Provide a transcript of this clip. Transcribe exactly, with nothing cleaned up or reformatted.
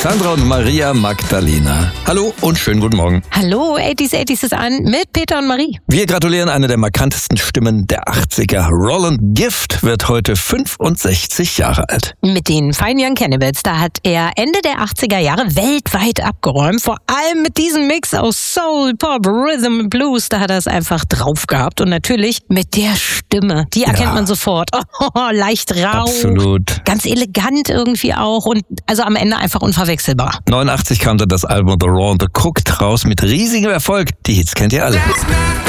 Alexandra und Maria Magdalena. Hallo und schönen guten Morgen. Hallo, achtziger achtziger ist an mit Peter und Marie. Wir gratulieren einer der markantesten Stimmen der achtziger. Roland Gift wird heute fünfundsechzig Jahre alt. Mit den Fine Young Cannibals, da hat er Ende der achtziger Jahre weltweit abgeräumt. Vor allem mit diesem Mix aus Soul, Pop, Rhythm und Blues, da hat er es einfach drauf gehabt. Und natürlich mit der Stimme, die erkennt Ja. man sofort. Oh, leicht rau, Absolut. ganz elegant irgendwie auch und also am Ende einfach unverwechselbar. neunundachtzig kam dann das Album The Raw and the Cooked raus mit riesigem Erfolg. Die Hits kennt ihr alle.